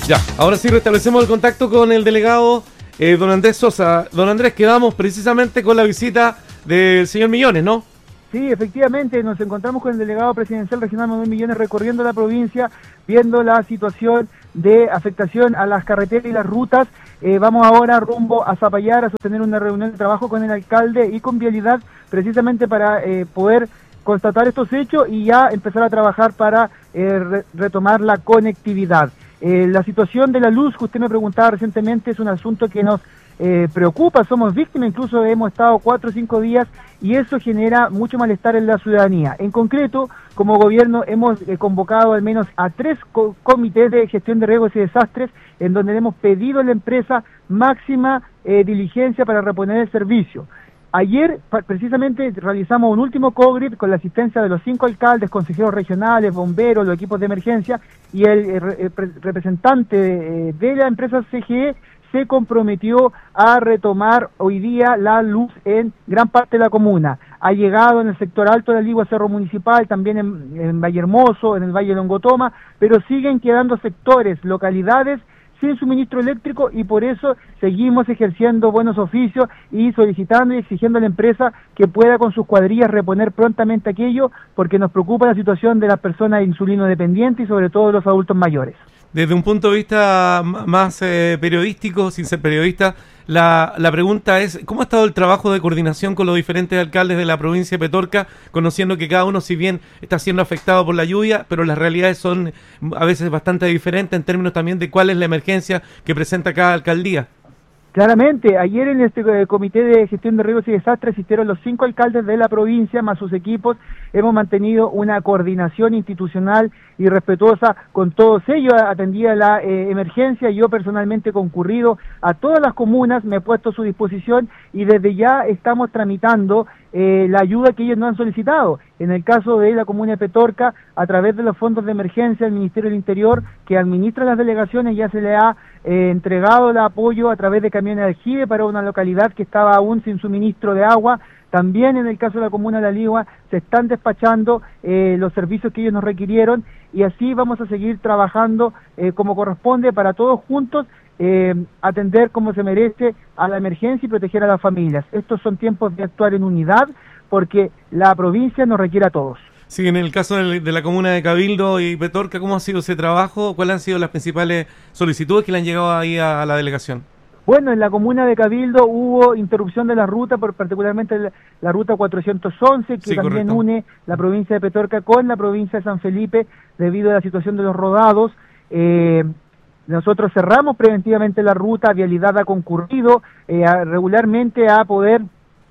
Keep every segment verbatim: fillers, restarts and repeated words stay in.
Ya, ahora sí restablecemos el contacto con el delegado eh, don Andrés Sosa. Don Andrés, quedamos precisamente con la visita del señor Millones, ¿no? Sí, efectivamente, nos encontramos con el delegado presidencial regional Manuel Millones recorriendo la provincia, viendo la situación de afectación a las carreteras y las rutas. Eh, vamos ahora rumbo a Zapallar a sostener una reunión de trabajo con el alcalde y con Vialidad, precisamente para eh, poder constatar estos hechos y ya empezar a trabajar para eh, re retomar la conectividad. Eh, la situación de la luz que usted me preguntaba recientemente es un asunto que nos eh, preocupa, somos víctimas, incluso hemos estado cuatro o cinco días y eso genera mucho malestar en la ciudadanía. En concreto, como gobierno hemos eh, convocado al menos a tres co comités de gestión de riesgos y desastres en donde hemos pedido a la empresa máxima eh, diligencia para reponer el servicio. Ayer precisamente realizamos un último COGRIP con la asistencia de los cinco alcaldes, consejeros regionales, bomberos, los equipos de emergencia y el, el, el representante de, de la empresa C G E se comprometió a retomar hoy día la luz en gran parte de la comuna. Ha llegado en el sector alto de Ligua, Cerro Municipal, también en, en Valle Hermoso, en el Valle de Longotoma, pero siguen quedando sectores, localidades sin suministro eléctrico y por eso seguimos ejerciendo buenos oficios y solicitando y exigiendo a la empresa que pueda con sus cuadrillas reponer prontamente aquello porque nos preocupa la situación de las personas insulino dependientes y sobre todo de los adultos mayores. Desde un punto de vista más eh, periodístico, sin ser periodista, la, la pregunta es, ¿cómo ha estado el trabajo de coordinación con los diferentes alcaldes de la provincia de Petorca, conociendo que cada uno, si bien está siendo afectado por la lluvia, pero las realidades son a veces bastante diferentes en términos también de cuál es la emergencia que presenta cada alcaldía? Claramente, ayer en este eh, comité de gestión de riesgos y desastres asistieron los cinco alcaldes de la provincia más sus equipos. Hemos mantenido una coordinación institucional y respetuosa con todos ellos, atendida la eh, emergencia. Yo personalmente he concurrido a todas las comunas, me he puesto a su disposición y desde ya estamos tramitando eh, la ayuda que ellos nos han solicitado. En el caso de la comuna de Petorca, a través de los fondos de emergencia del Ministerio del Interior, que administra las delegaciones, ya se le ha eh, entregado el apoyo a través de camiones de aljibe para una localidad que estaba aún sin suministro de agua. También en el caso de la comuna de La Ligua se están despachando eh, los servicios que ellos nos requirieron y así vamos a seguir trabajando eh, como corresponde para todos juntos eh, atender como se merece a la emergencia y proteger a las familias. Estos son tiempos de actuar en unidad porque la provincia nos requiere a todos. Sí, en el caso de la comuna de Cabildo y Petorca, ¿cómo ha sido ese trabajo? ¿Cuáles han sido las principales solicitudes que le han llegado ahí a, a la delegación? Bueno, en la comuna de Cabildo hubo interrupción de la ruta, por particularmente la, la ruta cuatrocientos once, que sí, también correcto. Une la provincia de Petorca con la provincia de San Felipe, debido a la situación de los rodados. Eh, nosotros cerramos preventivamente la ruta, Vialidad ha concurrido eh, a, regularmente a poder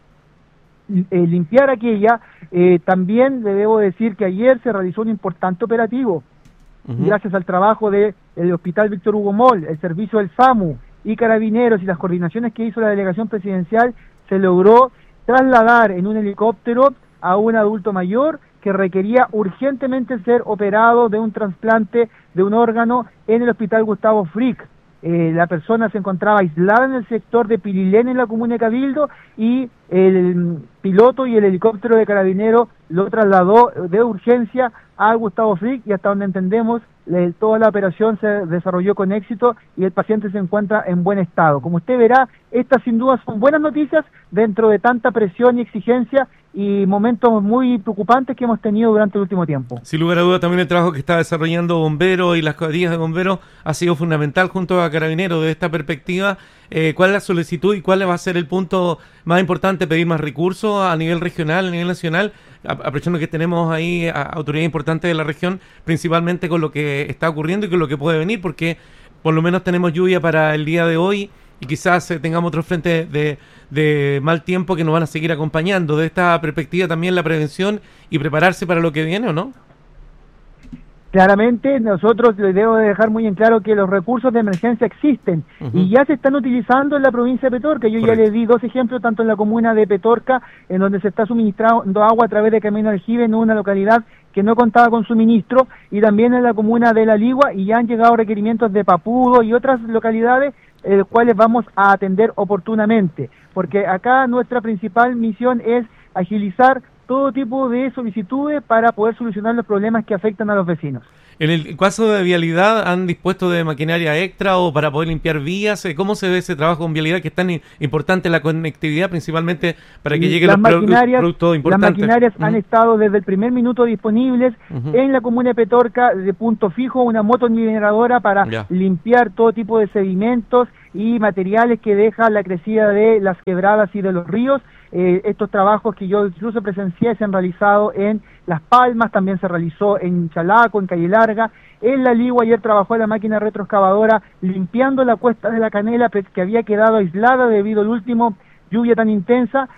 eh, limpiar aquella. Eh, también le debo decir que ayer se realizó un importante operativo, uh-huh. gracias al trabajo del Hospital Víctor Hugo Moll, el servicio del SAMU, y Carabineros y las coordinaciones que hizo la delegación presidencial, se logró trasladar en un helicóptero a un adulto mayor que requería urgentemente ser operado de un trasplante de un órgano en el Hospital Gustavo Frick. Eh, la persona se encontraba aislada en el sector de Pirilén en la comuna de Cabildo y el piloto y el helicóptero de Carabineros lo trasladó de urgencia a Gustavo Frick y hasta donde entendemos le, toda la operación se desarrolló con éxito y el paciente se encuentra en buen estado. Como usted verá, estas sin duda son buenas noticias dentro de tanta presión y exigencia y momentos muy preocupantes que hemos tenido durante el último tiempo. Sin lugar a duda, también el trabajo que está desarrollando Bomberos y las cuadrillas de Bomberos ha sido fundamental junto a Carabineros. De esta perspectiva, eh, ¿cuál es la solicitud y cuál va a ser el punto más importante? ¿Pedir más recursos a nivel regional, a nivel nacional? Aprovechando que tenemos ahí a autoridades importantes de la región, principalmente con lo que está ocurriendo y con lo que puede venir, porque por lo menos tenemos lluvia para el día de hoy y quizás eh, tengamos otros frentes de, de mal tiempo que nos van a seguir acompañando. De esta perspectiva también la prevención y prepararse para lo que viene, ¿o no? Claramente nosotros les debo dejar muy en claro que los recursos de emergencia existen uh-huh. y ya se están utilizando en la provincia de Petorca. Yo Correcto. Ya les di dos ejemplos, tanto en la comuna de Petorca, en donde se está suministrando agua a través de camino aljibe en una localidad que no contaba con suministro, y también en la comuna de La Ligua, y ya han llegado requerimientos de Papudo y otras localidades, eh, los cuales vamos a atender oportunamente, porque acá nuestra principal misión es agilizar todo tipo de solicitudes para poder solucionar los problemas que afectan a los vecinos. En el caso de vialidad, ¿han dispuesto de maquinaria extra o para poder limpiar vías? ¿Cómo se ve ese trabajo con vialidad que es tan importante la conectividad, principalmente para que lleguen los productos importantes? Las maquinarias uh-huh. han estado desde el primer minuto disponibles uh-huh. en la comuna de Petorca, de punto fijo, una motoniveladora para yeah. limpiar todo tipo de sedimentos y materiales que deja la crecida de las quebradas y de los ríos. Eh, estos trabajos que yo incluso presencié se han realizado en Las Palmas, también se realizó en Chalaco, en Calle Larga, en La Ligua. Ayer trabajó la máquina retroexcavadora limpiando la cuesta de la Canela que había quedado aislada debido al último lluvia tan intensa.